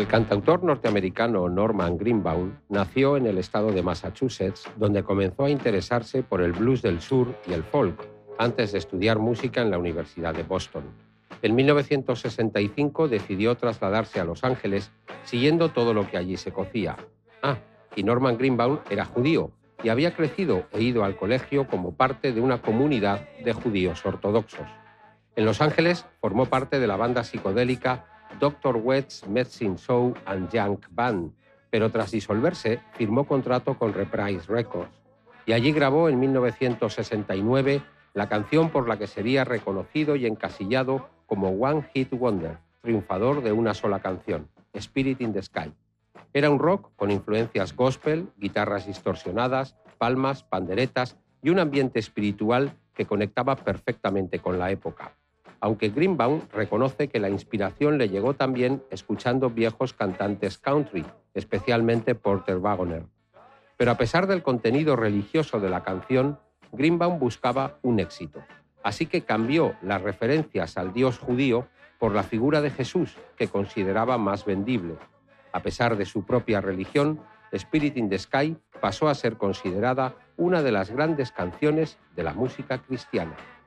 El cantautor norteamericano Norman Greenbaum nació en el estado de Massachusetts, donde comenzó a interesarse por el blues del sur y el folk, antes de estudiar música en la Universidad de Boston. En 1965 decidió trasladarse a Los Ángeles, siguiendo todo lo que allí se cocía. Y Norman Greenbaum era judío y había crecido e ido al colegio como parte de una comunidad de judíos ortodoxos. En Los Ángeles formó parte de la banda psicodélica Dr. Wett's Medicine Show and Junk Band, pero tras disolverse firmó contrato con Reprise Records y allí grabó en 1969 la canción por la que sería reconocido y encasillado como One Hit Wonder, triunfador de una sola canción, Spirit in the Sky. Era un rock con influencias gospel, guitarras distorsionadas, palmas, panderetas y un ambiente espiritual que conectaba perfectamente con la época. Aunque Greenbaum reconoce que la inspiración le llegó también escuchando viejos cantantes country, especialmente Porter Wagoner. Pero a pesar del contenido religioso de la canción, Greenbaum buscaba un éxito. Así que cambió las referencias al Dios judío por la figura de Jesús, que consideraba más vendible. A pesar de su propia religión, Spirit in the Sky pasó a ser considerada una de las grandes canciones de la música cristiana.